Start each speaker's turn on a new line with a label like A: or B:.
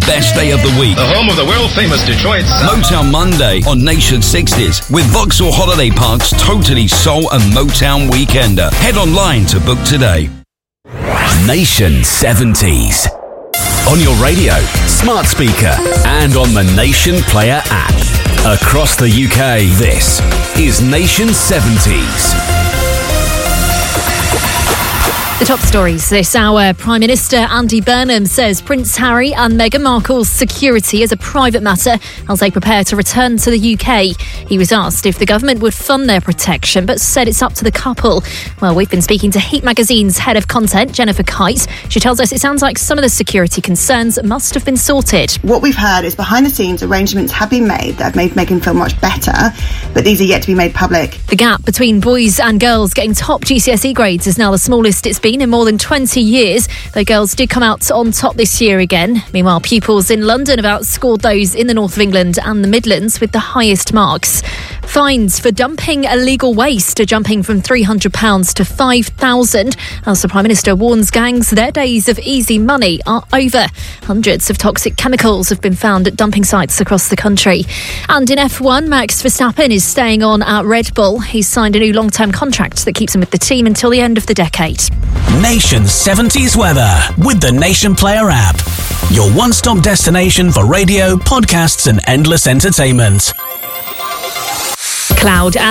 A: best day of the week.
B: The home of the world-famous Detroit Sound.
A: Motown Monday on Nation 60s with Vauxhall Holiday Park's Totally Soul and Motown Weekender. Head online to book today. Nation 70s. On your radio, smart speaker, and on the Nation Player app. Across the UK, this is Nation 70s.
C: The top stories this hour. Prime Minister Andy Burnham says Prince Harry and Meghan Markle's security is a private matter as they prepare to return to the UK. He was asked if the government would fund their protection, but said it's up to the couple. Well, we've been speaking to Heat Magazine's head of content, Jennifer Kite. She tells us it sounds like some of the security concerns must have been sorted.
D: What we've heard is behind the scenes arrangements have been made that have made Meghan feel much better, but these are yet to be made public.
C: The gap between boys and girls getting top GCSE grades is now the smallest it's been in more than 20 years, though girls did come out on top this year again. Meanwhile, pupils in London have outscored those in the north of England and the Midlands with the highest marks. Fines for dumping illegal waste are jumping from £300 to £5,000 as the Prime Minister warns gangs their days of easy money are over. Hundreds of toxic chemicals have been found at dumping sites across the country. And in F1, Max Verstappen is staying on at Red Bull. He's signed a new long-term contract that keeps him with the team until the end of the decade.
E: Nation 70s weather with the Nation Player app. Your one-stop destination for radio, podcasts and endless entertainment.
C: Cloud